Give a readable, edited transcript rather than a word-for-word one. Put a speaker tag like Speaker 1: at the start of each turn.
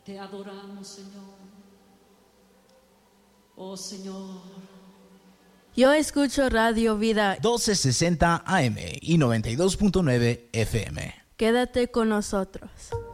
Speaker 1: Te adoramos, Señor. Oh, Señor.
Speaker 2: Yo escucho Radio Vida
Speaker 3: 1260 AM y 92.9 FM.
Speaker 2: Quédate con nosotros.